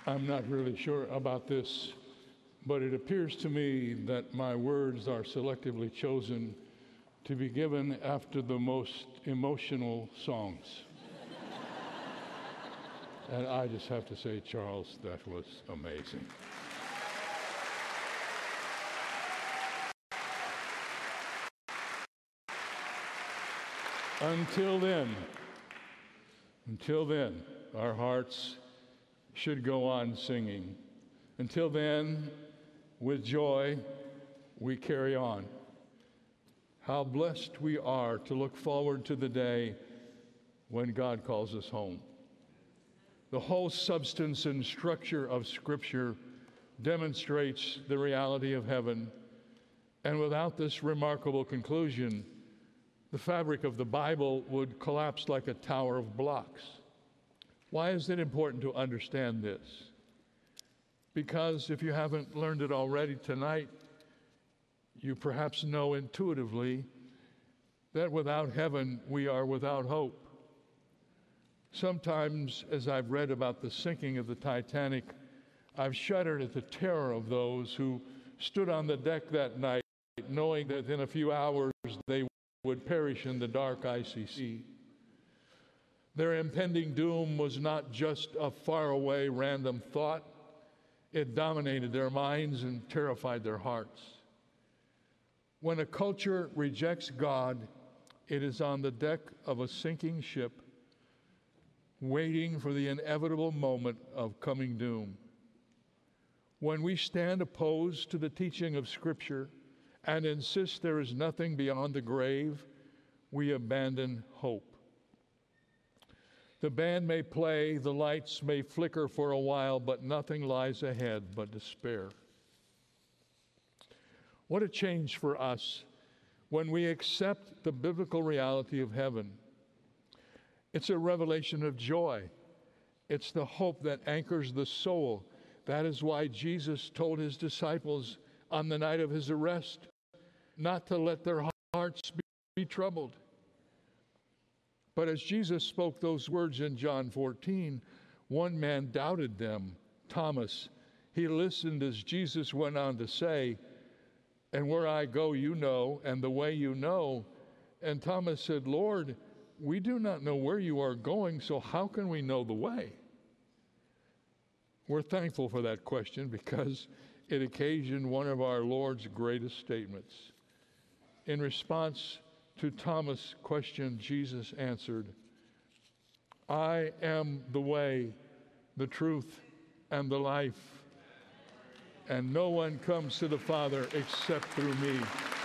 I'm not really sure about this, but it appears to me that my words are selectively chosen to be given after the most emotional songs. And I just have to say, Charles, that was amazing. Until then, our hearts should go on singing. Until then, with joy, we carry on. How blessed we are to look forward to the day when God calls us home. The whole substance and structure of Scripture demonstrates the reality of heaven, and without this remarkable conclusion, the fabric of the Bible would collapse like a tower of blocks. Why is it important to understand this? Because if you haven't learned it already tonight, you perhaps know intuitively that without heaven, we are without hope. Sometimes, as I've read about the sinking of the Titanic, I've shuddered at the terror of those who stood on the deck that night, knowing that in a few hours they would perish in the dark, icy sea. Their impending doom was not just a faraway random thought. It dominated their minds and terrified their hearts. When a culture rejects God, it is on the deck of a sinking ship, waiting for the inevitable moment of coming doom. When we stand opposed to the teaching of Scripture and insist there is nothing beyond the grave, we abandon hope. The band may play, the lights may flicker for a while, but nothing lies ahead but despair. What a change for us when we accept the biblical reality of heaven. It's a revelation of joy. It's the hope that anchors the soul. That is why Jesus told his disciples on the night of his arrest not to let their hearts be troubled. But as Jesus spoke those words in John 14, one man doubted them, Thomas. He listened as Jesus went on to say, "And where I go, you know, and the way you know." And Thomas said, "Lord, we do not know where you are going, so how can we know the way?" We're thankful for that question because it occasioned one of our Lord's greatest statements. In response to Thomas' question, Jesus answered, "I am the way, the truth, and the life, and no one comes to the Father except through me."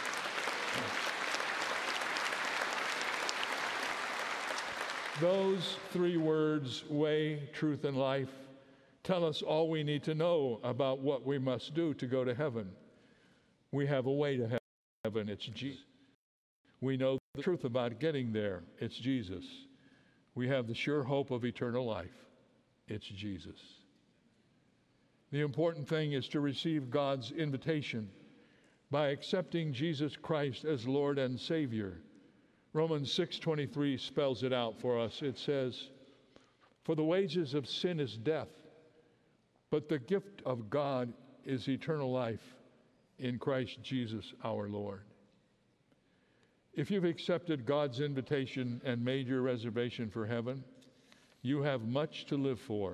Those three words, way, truth, and life, tell us all we need to know about what we must do to go to heaven. We have a way to heaven. It's Jesus. We know the truth about getting there. It's Jesus. We have the sure hope of eternal life. It's Jesus. The important thing is to receive God's invitation by accepting Jesus Christ as Lord and Savior. Romans 6:23 spells it out for us. It says, "For the wages of sin is death, but the gift of God is eternal life in Christ Jesus our Lord." If you've accepted God's invitation and made your reservation for heaven, you have much to live for.